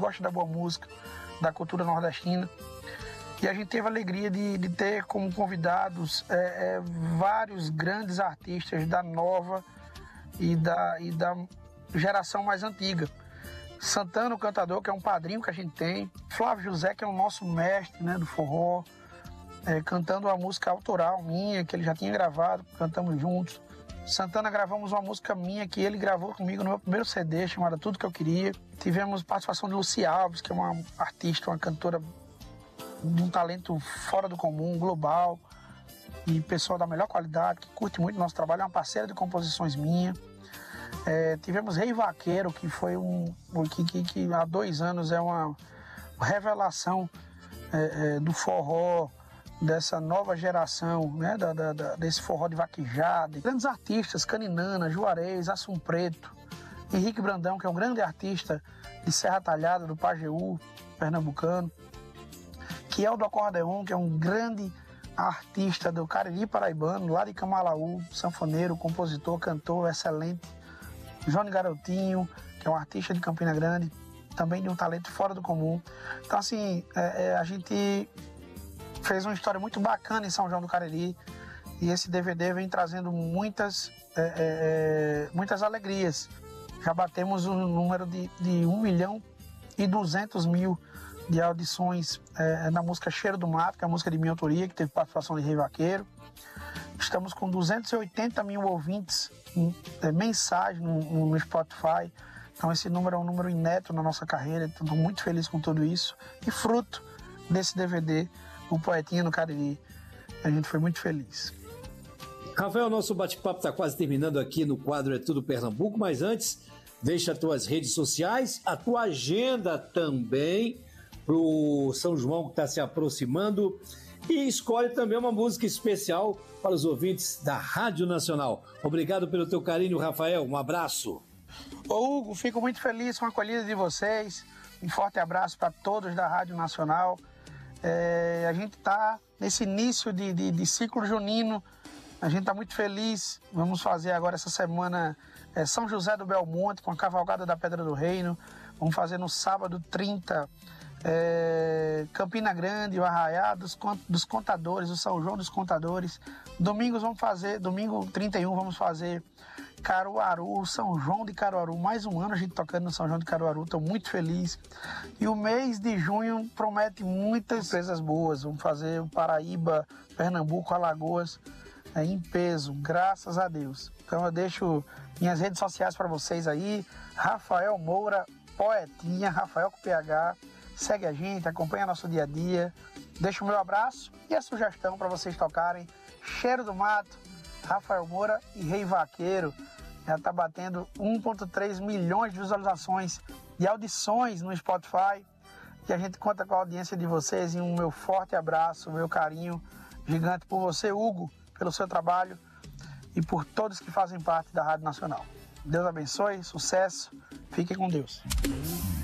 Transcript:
gosta da boa música, da cultura nordestina. E a gente teve a alegria de ter como convidados vários grandes artistas da nova e da geração mais antiga. Santana, o cantador, que é um padrinho que a gente tem. Flávio José, que é o nosso mestre, né, do forró, cantando uma música autoral minha, que ele já tinha gravado, cantamos juntos. Santana, gravamos uma música minha que ele gravou comigo no meu primeiro CD, chamada Tudo Que Eu Queria. Tivemos participação de Luci Alves, que é uma artista, uma cantora de um talento fora do comum, global, e pessoa da melhor qualidade, que curte muito nosso trabalho, é uma parceira de composições minha. Tivemos Rei Vaqueiro, que foi que há 2 anos é uma revelação do forró, dessa nova geração, né, desse forró de vaquejada. Grandes artistas, Caninana, Juarez, Assum Preto, Henrique Brandão, que é um grande artista de Serra Talhada, do Pajeú, pernambucano. Kiel do Acordeon, que é um grande artista do Cariri paraibano, lá de Camalaú, sanfoneiro, compositor, cantor, excelente. Johnny Garotinho, que é um artista de Campina Grande, também de um talento fora do comum. Então, assim, a gente fez uma história muito bacana em São João do Cariri, e esse DVD vem trazendo muitas alegrias. Já batemos o número de 1.200.000 de audições na música Cheiro do Mato, que é a música de minha autoria, que teve participação de Rei Vaqueiro. Estamos com 280.000 ouvintes mensais no Spotify. Então esse número é um número inédito na nossa carreira. Estou muito feliz com tudo isso. E fruto desse DVD, o Poetinha no Cariri, a gente foi muito feliz. Rafael, nosso bate-papo está quase terminando aqui no quadro É Tudo Pernambuco, mas antes, deixa as tuas redes sociais, a tua agenda também para o São João que está se aproximando, e escolhe também uma música especial para os ouvintes da Rádio Nacional. Obrigado pelo teu carinho, Rafael, um abraço. Ô Hugo, fico muito feliz com a acolhida de vocês, um forte abraço para todos da Rádio Nacional. A gente está nesse início de ciclo junino, a gente está muito feliz. Vamos fazer agora essa semana São José do Belmonte, com a Cavalgada da Pedra do Reino. Vamos fazer no sábado 30, Campina Grande, o Arraiá dos Contadores, o São João dos Contadores. Domingo 31, vamos fazer Caruaru, São João de Caruaru. Mais um ano a gente tocando no São João de Caruaru, estou muito feliz. E o mês de junho promete muitas coisas boas. Vamos fazer o Paraíba, Pernambuco, Alagoas, em peso, graças a Deus. Então eu deixo minhas redes sociais para vocês aí, Rafael Moura, Poetinha, Rafael com PH. Segue a gente, acompanha nosso dia a dia. Deixa o meu abraço e a sugestão para vocês tocarem Cheiro do Mato, Rafael Moura e Rei Vaqueiro. Já está batendo 1,3 milhões de visualizações e audições no Spotify. E a gente conta com a audiência de vocês, e um meu forte abraço, meu carinho gigante por você, Hugo, pelo seu trabalho e por todos que fazem parte da Rádio Nacional. Deus abençoe, sucesso, fiquem com Deus.